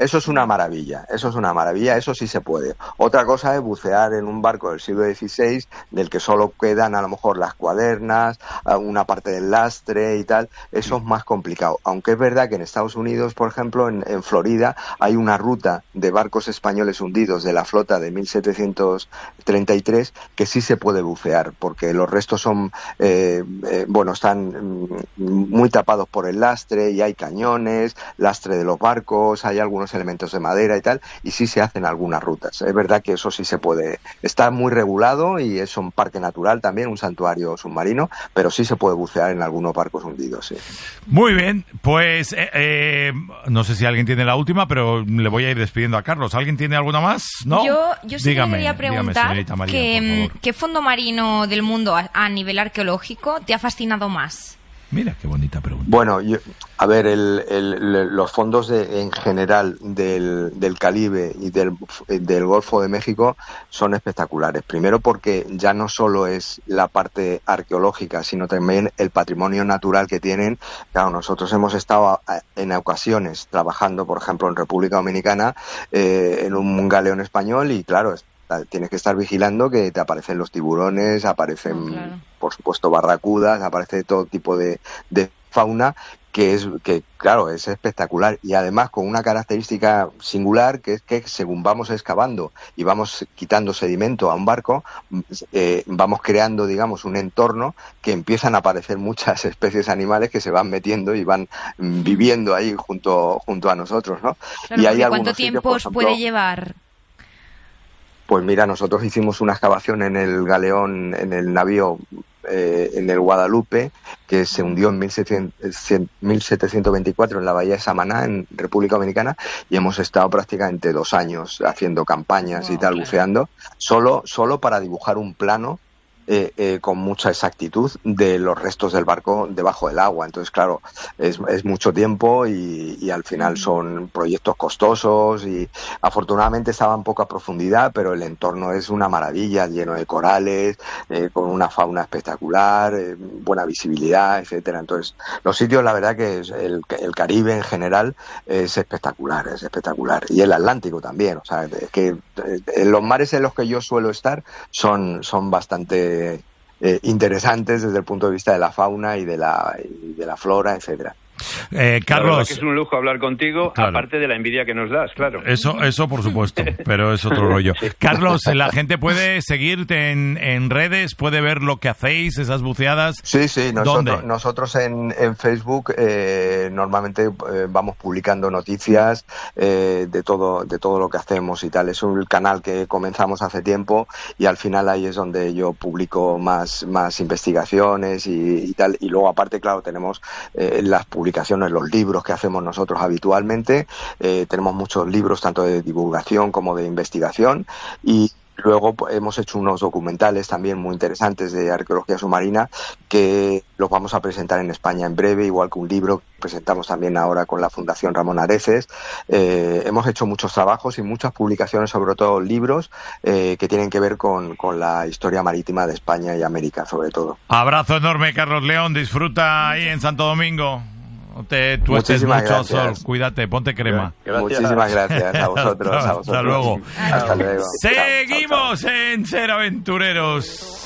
eso es una maravilla, eso sí se puede. Otra cosa es bucear en un barco del siglo XVI, del que solo quedan a lo mejor las cuadernas, una parte del lastre y tal, eso es más complicado. Aunque es verdad que en Estados Unidos, por ejemplo, en Florida, hay una ruta de barcos españoles hundidos de la flota de 1733 que sí se puede bucear, porque los restos son, están muy tapados por el lastre y hay cañones, lastre de los barcos, hay algunos elementos de madera y tal, y sí se hacen algunas rutas. Es verdad que eso sí se puede, está muy regulado y es un parque natural también, un santuario submarino, pero sí se puede bucear en algunos barcos hundidos, sí. Muy bien, pues no sé si alguien tiene la última, pero le voy a ir despidiendo a Carlos. ¿Alguien tiene alguna más? ¿No? Yo sí me quería preguntar ¿qué fondo marino del mundo a nivel arqueológico te ha fascinado más? Mira, qué bonita pregunta. Bueno, los fondos en general del Caribe y del Golfo de México son espectaculares. Primero porque ya no solo es la parte arqueológica, sino también el patrimonio natural que tienen. Claro, nosotros hemos estado en ocasiones trabajando, por ejemplo, en República Dominicana, en un galeón español y, claro, tienes que estar vigilando que te aparecen los tiburones, aparecen, por supuesto, barracudas, aparece todo tipo de fauna que claro, es espectacular y además con una característica singular que es que según vamos excavando y vamos quitando sedimento a un barco, vamos creando, digamos, un entorno que empiezan a aparecer muchas especies animales que se van metiendo y van viviendo ahí junto a nosotros, ¿no? Claro, y hay ¿cuánto tiempo os puede llevar? Pues mira, nosotros hicimos una excavación en el galeón, en el navío, en el Guadalupe, que se hundió en 1724 en la bahía de Samaná, en República Dominicana, y hemos estado prácticamente 2 años haciendo campañas y tal, buceando, solo para dibujar un plano con mucha exactitud de los restos del barco debajo del agua. Entonces, claro, es mucho tiempo y al final son proyectos costosos y afortunadamente estaba en poca profundidad, pero el entorno es una maravilla, lleno de corales, con una fauna espectacular, buena visibilidad, etcétera. Entonces, los sitios, la verdad que el Caribe en general es espectacular. Y el Atlántico también. O sea, es que los mares en los que yo suelo estar son bastante interesantes desde el punto de vista de la fauna y de la flora, etcétera. Carlos, la verdad que es un lujo hablar contigo, claro. Aparte de la envidia que nos das, claro. Eso por supuesto, pero es otro rollo. Carlos, la gente puede seguirte en redes, puede ver lo que hacéis, esas buceadas. Sí, nosotros en Facebook normalmente vamos publicando noticias de todo lo que hacemos y tal. Es un canal que comenzamos hace tiempo y al final ahí es donde yo publico más investigaciones y tal. Y luego aparte, claro, tenemos las publicaciones, los libros que hacemos nosotros habitualmente. Tenemos muchos libros tanto de divulgación como de investigación y luego hemos hecho unos documentales también muy interesantes de arqueología submarina que los vamos a presentar en España en breve, igual que un libro que presentamos también ahora con la Fundación Ramón Areces. Hemos hecho muchos trabajos y muchas publicaciones, sobre todo libros que tienen que ver con la historia marítima de España y América, sobre todo. Abrazo enorme, Carlos León. Disfruta ahí en Santo Domingo. Tú estés mucho sol, cuídate, ponte crema. Muchísimas gracias a vosotros. Hasta luego. Hasta luego. Seguimos en Ser Aventureros.